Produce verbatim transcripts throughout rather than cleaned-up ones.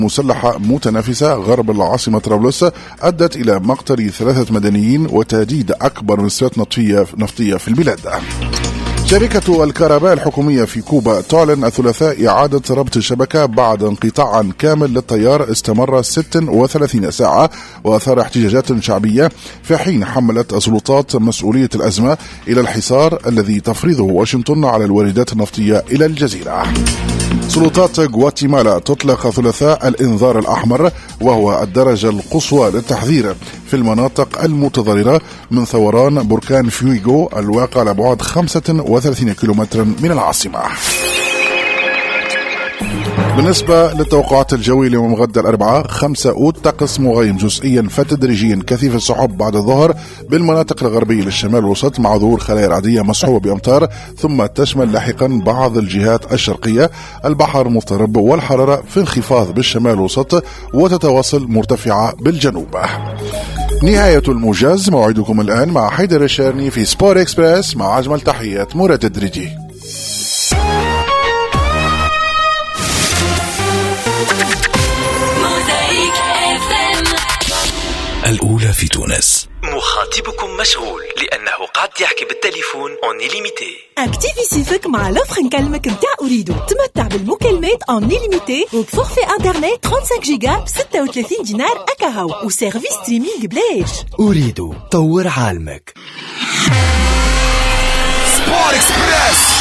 مسلحة متنافسة غرب العاصمة طرابلس أدت إلى مقتل ثلاثة مدنيين وتهديد أكبر نسبة نفطية في البلاد. شركة الكهرباء الحكومية في كوبا تعلن الثلاثاء إعادة ربط الشبكة بعد انقطاع كامل للتيار استمر ستة وثلاثين ساعة وأثار احتجاجات شعبية، في حين حملت السلطات مسؤولية الأزمة إلى الحصار الذي تفرضه واشنطن على الواردات النفطية إلى الجزيرة. سلطات غواتيمالا تطلق ثلاثاء الإنذار الأحمر، وهو الدرجة القصوى للتحذير في المناطق المتضررة من ثوران بركان فيويغو الواقع على بعد خمسة وثلاثين كيلومترا من العاصمة. بالنسبة للتوقعات الجوية ليوم غد الأربعاء، خمسة أوت طقس مغيم جزئيا فتدريجيا كثيف السحب بعد الظهر بالمناطق الغربية للشمال الوسط مع ظهور خلايا رعدية مصحوبة بأمطار، ثم تشمل لاحقا بعض الجهات الشرقية. البحر مضطرب والحرارة في انخفاض بالشمال الوسط وتتواصل مرتفعة بالجنوب. نهاية الموجز، موعدكم الآن مع حيدر الشارني في سبور إكسبرس مع أجمل تحيات مراد الدريجي. الأولى في تونس. مخاطبكم مشغول لأنه قاعد يحكي بالتليفون اون ليميتي. اكتيفي سيفك مع لوفر نكلمك متاع أريدو. تمتع بالمكالمات اون ليميتي وبفورفي انترنت خمسة وثلاثين جيجا ب ستة وثلاثين دينار أكاهو وسيرفيس ستريمينج بلاش. أريدو طور عالمك. سبور إكسبرس.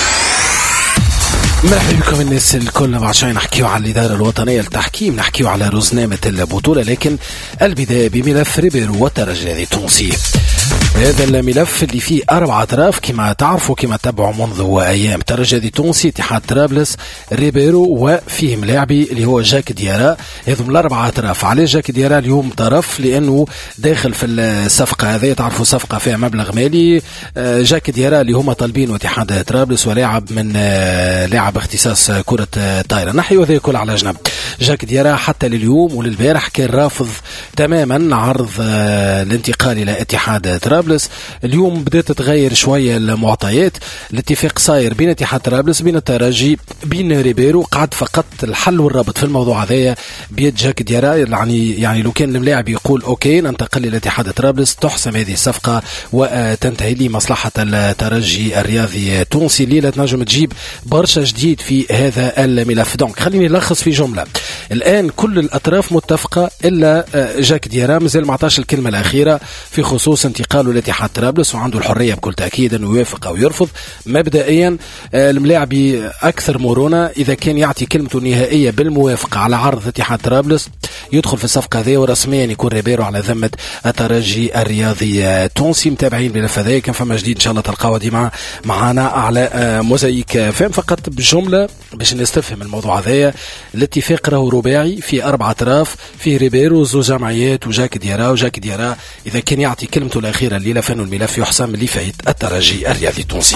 مرحبا بكم الناس الكل. بعد شوي نحكيو على الإدارة الوطنية للتحكيم، نحكيو على رزنامة البطولة، لكن البداية بملف ريبيرو والترجي التونسي. هذا الملف اللي فيه أربع أطراف كما تعرفوا كما تبعوا منذ أيام. الترجي التونسي، اتحاد طرابلس، ريبيرو، وفيه ملاعبي اللي هو جاك ديارا. هذم الأربع أطراف. عليه جاك ديارا اليوم طرف؟ لأنه داخل في الصفقة هذه، تعرفوا صفقة فيها مبلغ مالي. جاك ديارا اللي هما طالبين اتحاد طرابلس ولاعب من لاعب اختصاص كرة طايرة. نحيو ذي كل على جنب. جاك ديارا حتى لليوم وللبارح كان رافض تماما عرض الانتقال إلى اتحاد طرابلس. اليوم بدأت تتغير شوية المعطيات. الاتفاق صاير بين اتحاد طرابلس، بين الترجي، بين ريبيرو. قعد فقط الحل والربط في الموضوع هذايا بيد جاك ديارا. يعني يعني لو كان الملاعب يقول اوكي ننتقل الى اتحاد طرابلس، تحسم هذه الصفقة وتنتهي لي مصلحة الترجي الرياضي التونسي. الليلة تنجم تجيب برشا جديد في هذا الملف. دونك خليني نلخص في جملة. الآن كل الأطراف متفقة إلا جاك ديارا مازال ما عطاش الكلمة الأخيرة في خصوص انتقاله لاتحاد طرابلس، وعنده الحرية بكل تأكيد أنه يوافق أو يرفض. مبدئيا الملاعبي أكثر مرونة، إذا كان يعطي كلمته النهائية بالموافقة على عرض اتحاد طرابلس يدخل في الصفقة هذه، ورسميا يكون ريبيرو على ذمة الترجي الرياضي التونسي. متابعين بالملف هذا، كان فما جديد إن شاء الله تلقاوه ديما معنا على موزايك فهم. فقط بجملة باش الناس تفهم الموضوع هذا، الاتفاق راهو رباعي في أربع أطراف، فيه ريبيرو زوج جمعيات وجاك ديارا. وجاك ديارا إذا كان يعطي كلمته الأخيرة الليلة فانه الملف يحسم اللي فايت الترجي الرياضي التونسي.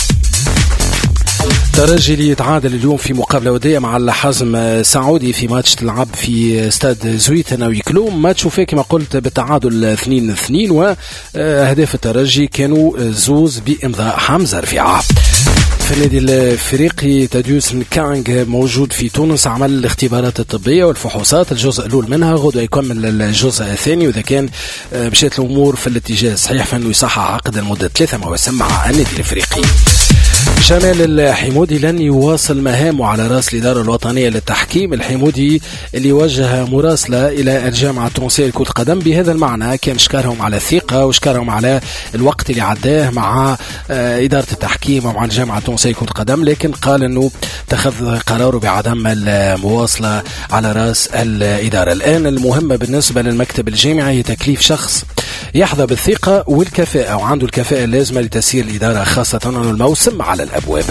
الترجي اللي يتعادل اليوم في مقابلة ودية مع الحزم سعودي في ماتش تلعب في استاد زويتنا ويكلوم. ماتش وفيه كما قلت بالتعادل اثنين اثنين، وأهداف الترجي كانوا زوز بإمضاء حمزة رفيعة. في النادي الافريقي تاديوس نكانغ موجود في تونس، عمل الاختبارات الطبية والفحوصات، الجزء الأول منها غدوة يكمل الجزء الثاني، وإذا كان مشيت الأمور في الاتجاه الصحيح فإنه يصحح عقد لمدة ثلاثة مواسم مع النادي الافريقي. شمال الحمودي لن يواصل مهامه على رأس الإدارة الوطنية للتحكيم. الحمودي اللي وجه مراسلة إلى الجامعة التونسية لكرة القدم بهذا المعنى، كان شكرهم على الثقة وشكرهم على الوقت اللي عداه مع إدارة التحكيم ومع الجامعة التونسية لكرة القدم، لكن قال أنه اتخذ قراره بعدم المواصلة على رأس الإدارة. الآن المهمة بالنسبة للمكتب الجامعي هي تكليف شخص يحظى بالثقة والكفاءة وعنده الكفاءة اللازمة لتسيير الإدارة، خاصة أنه الموسم على الأبواب.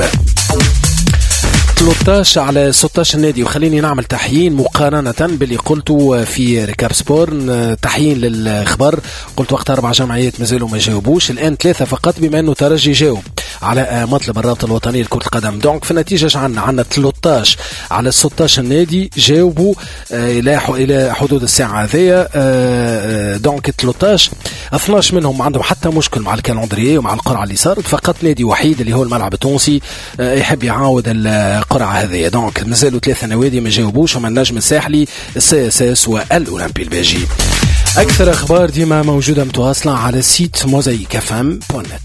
ثلاثة عشر على ستة عشر نادي. وخليني نعمل تحيين مقارنة باللي قلته في ريكاب سبور. تحيين للخبر، قلت وقت أربع جمعيات مازالوا ما جاوبوش، الآن ثلاثة فقط بما أنه ترجي جاوب. على مطلب الرابطة الوطنية لكرة القدم. دونك في النتيجة عندنا عندنا ثلاثة عشر على ستة عشر نادي جاوبوا إلى إلى حدود الساعة هذية. دونك ثلاثة عشر اثنا عشر منهم عندهم حتى مشكل مع الكالندرية ومع القرعة اللي صارت، فقط نادي وحيد اللي هو الملعب التونسي يحب يعاود القرعة هذه. دونك مازالوا ثلاثة نوادي ما جاوبوش، هما النجم الساحلي، السي اس اس والأولمبي الباجي. أكثر أخبار ديما موجودة متواصلة على سيت موزايك اف ام بوان نت.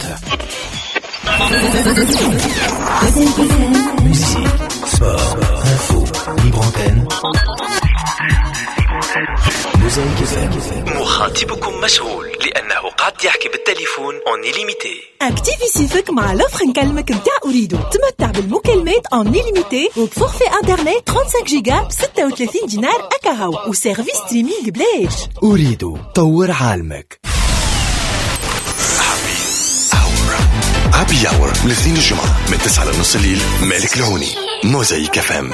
مخاطبكم مشغول لأنه قاعد يحكي بالتليفون اون إليميتي. اكتيفي سيفك مع لوفر نكلمك متاع أريدو. تمتع بالمكالمات اون إليميتي وبفورفي انترنت خمسة وثلاثين جيجا ب ستة وثلاثين دينار أكاهو وسيرفيس ستريمينج بلاش. أريدو طور عالمك. هابي اور من الاثنين الجمعة من تسعة لنص الليل. مالك العوني موزايك اف ام.